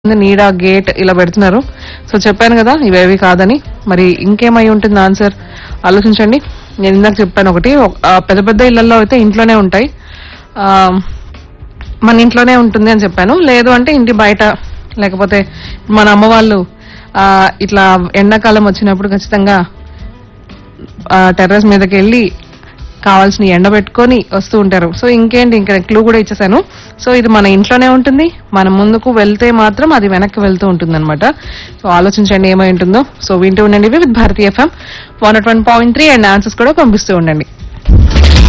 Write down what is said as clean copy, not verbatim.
నీడ గేట్ ఇలా పెడుతున్నారు. సో చెప్పాను కదా ఇవేవి కాదని. మరి ఇంకేమై ఉంటుంది ఆన్సర్ ఆలోచించండి. నేను ఇందాక చెప్పాను ఒకటి, పెద్ద పెద్ద ఇళ్లలో అయితే ఇంట్లోనే ఉంటాయి, ఆ, మన ఇంట్లోనే ఉంటుంది అని చెప్పాను. లేదు అంటే ఇంటి బయట, లేకపోతే మన అమ్మ వాళ్ళు ఇట్లా ఎండాకాలం వచ్చినప్పుడు ఖచ్చితంగా టెర్రస్ మీదకి వెళ్ళి కావాల్సిన ఎండ పెట్టుకొని వస్తూ ఉంటారు. సో ఇంకేంటి, ఇంకా క్లూ కూడా ఇచ్చేసాను. సో ఇది మన ఇంట్లోనే ఉంటుంది, మనం ముందుకు వెళ్తే మాత్రం అది వెనక్కి వెళ్తూ ఉంటుంది అనమాట. సో ఆలోచించండి ఏమై ఉంటుందో. సో వింటూ ఉండండి with Bharatiya FM 101.3 and answers కూడా పంపిస్తూ ఉండండి.